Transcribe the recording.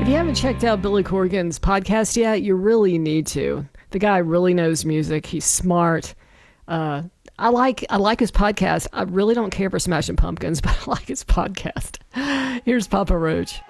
you haven't checked out Billy Corgan's podcast yet, you really need to. The guy really knows music. He's smart. I like his podcast. I really don't care for Smashing Pumpkins, but I like his podcast. Here's Papa Roach.